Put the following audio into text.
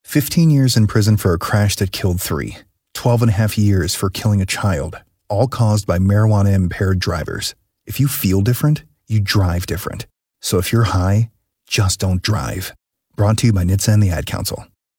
15 years in prison for a crash that killed 3. 12 and a half years for killing a child, all caused by marijuana-impaired drivers. If you feel different, you drive different. So if you're high, just don't drive. Brought to you by NHTSA and the Ad Council.